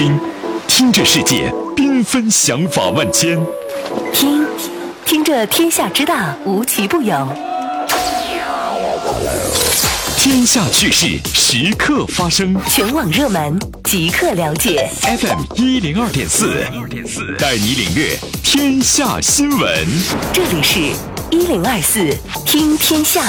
听着世界缤纷想法万千， 听着天下之大无奇不有， 天下趣事时刻发生， 全网热门即刻了解。 FM102.4，带你领略天下新闻。 这里是1024听天下。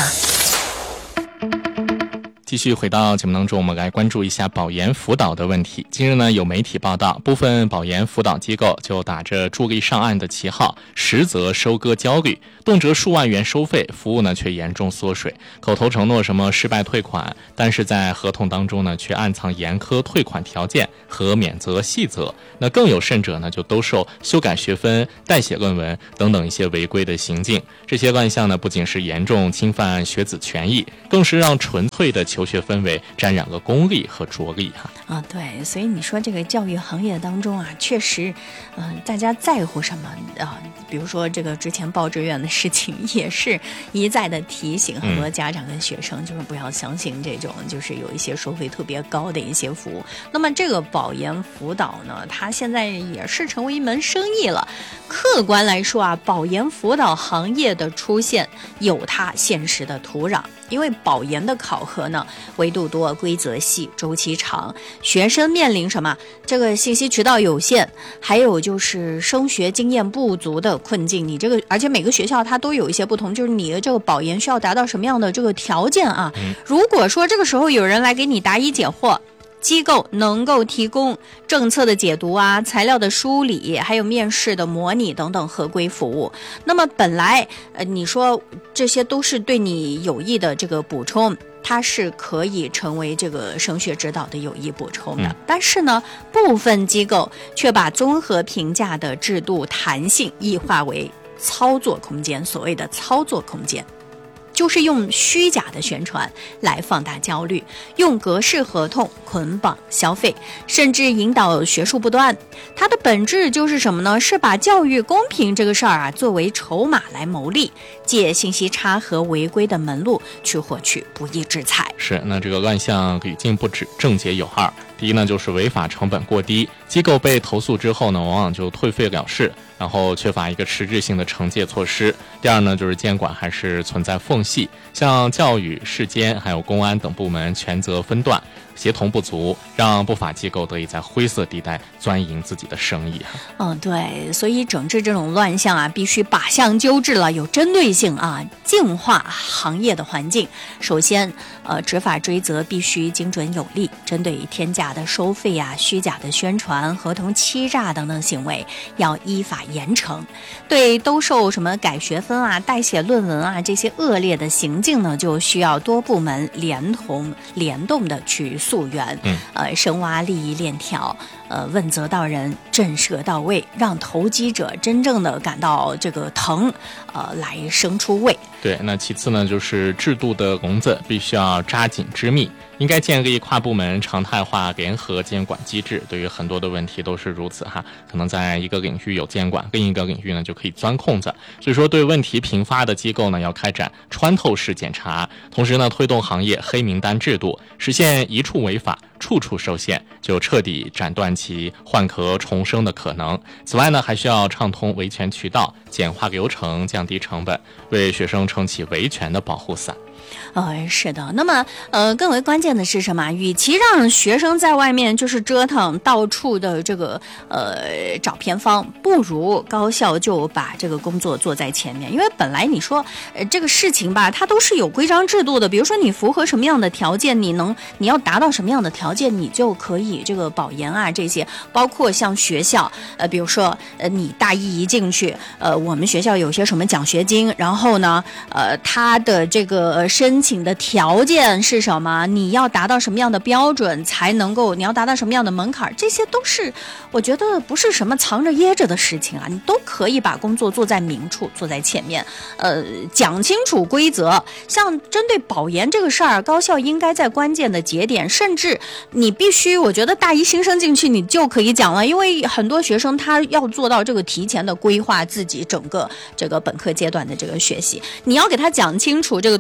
继续回到节目当中，我们来关注一下保研辅导的问题。近日呢，有媒体报道，部分保研辅导机构就打着助力上岸的旗号，实则收割焦虑，动辄数万元收费，服务呢却严重缩水，口头承诺什么失败退款，但是在合同当中呢，却暗藏严苛退款条件和免责细则。那更有甚者呢，就兜售修改学分、代写论文等等一些违规的行径。这些乱象呢，不仅是严重侵犯学子权益，更是让纯粹的求学氛围沾染了功利和着力对，所以你说这个教育行业当中确实，大家在乎什么比如说这个之前报志愿的事情，也是一再的提醒很多家长跟学生，就是不要相信这种就是有一些收费特别高的一些服务。那么这个保研辅导呢，它现在也是成为一门生意了。客观来说保研辅导行业的出现有它现实的土壤。因为保研的考核呢，维度多、规则细、周期长，学生面临什么？这个信息渠道有限，还有就是升学经验不足的困境。你这个，而且每个学校它都有一些不同，就是你的这个保研需要达到什么样的这个条件如果说这个时候有人来给你答疑解惑，机构能够提供政策的解读材料的梳理，还有面试的模拟等等合规服务。那么本来你说这些都是对你有益的这个补充，它是可以成为这个升学指导的有益补充的。但是呢，部分机构却把综合评价的制度弹性异化为操作空间，所谓的操作空间。就是用虚假的宣传来放大焦虑，用格式合同捆绑消费，甚至引导学术不端。它的本质就是什么呢？是把教育公平这个事儿作为筹码来牟利，借信息差和违规的门路去获取不义之财。 是，那这个乱象屡禁不止，症结有二。第一呢，就是违法成本过低，机构被投诉之后呢，往往就退费了事，然后缺乏一个实质性的惩戒措施。第二呢，就是监管还是存在缝隙，像教育、市监还有公安等部门权责分段，协同不足，让不法机构得以在灰色地带钻营自己的生意对，所以整治这种乱象必须靶向纠治了，有针对性净化行业的环境。首先执法追责必须精准有力，针对天价的收费虚假的宣传、合同欺诈等等行为要依法严惩。对兜售什么改学分代写论文这些恶劣的行径呢，就需要多部门联动的去溯源，深挖利益链条，问责到人，震慑到位，让投机者真正的感到这个疼，来生出位。 对，那其次呢，就是制度的笼子必须要扎紧织密，应该建立跨部门常态化联合监管机制。对于很多的问题都是如此可能在一个领域有监管，另一个领域呢就可以钻空子。所以说，对问题频发的机构呢，要开展穿透式检查，同时呢，推动行业黑名单制度，实现一处违法处处受限，就彻底斩断其换壳重生的可能。此外呢，还需要畅通维权渠道，简化流程，降低成本，为学生撑起维权的保护伞。 是的。那么更为关键的是什么？与其让学生在外面就是折腾到处的这个找偏方，不如高校就把这个工作做在前面。因为本来你说这个事情吧，它都是有规章制度的。比如说你符合什么样的条件，你要达到什么样的条件，你就可以这个保研这些。包括像学校比如说你大一一进去我们学校有些什么奖学金，然后呢它的这个申请的条件是什么？你要达到什么样的标准才能够？你要达到什么样的门槛？这些都是我觉得不是什么藏着掖着的事情你都可以把工作做在明处，做在前面。讲清楚规则。像针对保研这个事儿，高校应该在关键的节点，甚至你必须，我觉得大一新生进去你就可以讲了，因为很多学生他要做到这个提前的规划自己整个这个本科阶段的这个学习，你要给他讲清楚这个推免的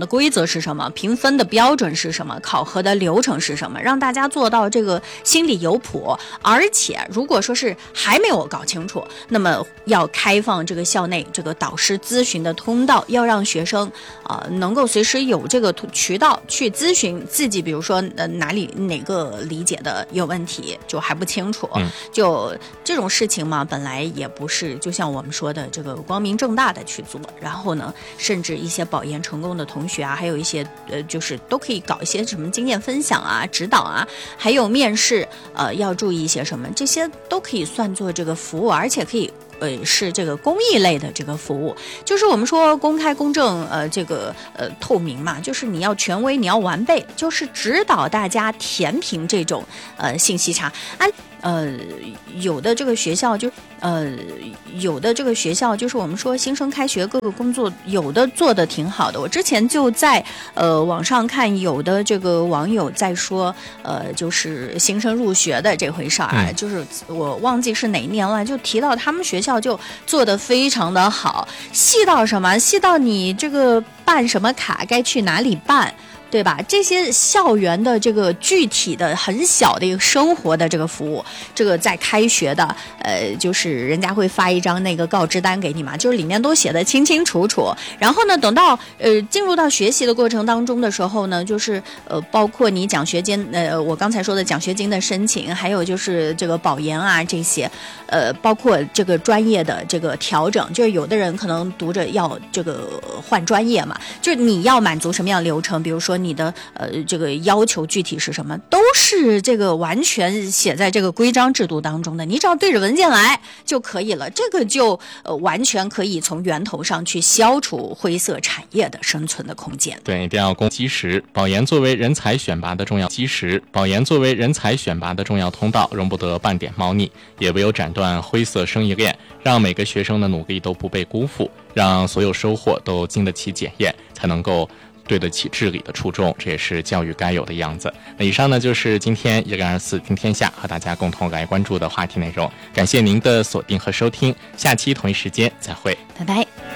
的规则是什么，评分的标准是什么，考核的流程是什么，让大家做到这个心里有谱。而且如果说是还没有搞清楚，那么要开放这个校内这个导师咨询的通道，要让学生能够随时有这个渠道去咨询自己，比如说哪个理解的有问题，就还不清楚。就这种事情嘛，本来也不是就像我们说的这个光明正大的去做，然后呢，甚至一些保研成功的同学啊，还有一些就是都可以搞一些什么经验分享啊、指导啊，还有面试要注意一些什么，这些都可以算作这个服务，而且可以是这个公益类的这个服务，就是我们说公开公正这个透明嘛，就是你要权威，你要完备，就是指导大家填平这种信息差。有的这个学校就是我们说新生开学各个工作有的做的挺好的。我之前就在网上看有的这个网友在说就是新生入学的这回事儿，就是我忘记是哪年了，就提到他们学校就做得非常的好，细到什么，细到你这个办什么卡该去哪里办，对吧？这些校园的这个具体的很小的一个生活的这个服务，这个在开学的就是人家会发一张那个告知单给你嘛，就是里面都写得清清楚楚。然后呢，等到进入到学习的过程当中的时候呢，就是包括你奖学金我刚才说的奖学金的申请，还有就是这个保研啊这些包括这个专业的这个调整，就是有的人可能读着要这个换专业嘛，就是你要满足什么样的流程，比如说你的这个要求具体是什么，都是这个完全写在这个规章制度当中的，你只要对着文件来就可以了。这个就完全可以从源头上去消除灰色产业的生存的空间。 对，一定要基石。保研作为人才选拔的重要基石，保研作为人才选拔的重要通道，容不得半点猫腻，也唯有斩断灰色生意链，让每个学生的努力都不被辜负，让所有收获都经得起检验，才能够对得起治理的初衷，这也是教育该有的样子。那以上呢就是今天1个24听天下和大家共同来关注的话题内容，感谢您的锁定和收听，下期同一时间再会， 拜拜。